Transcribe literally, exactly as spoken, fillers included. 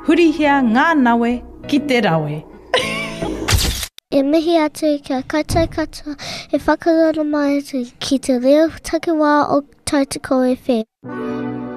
Hurihia ngā nawe ki te rawe. E mihi atu kia koutou katoa e whakarara mai atu ki te reo takiwā o Tautoko F M.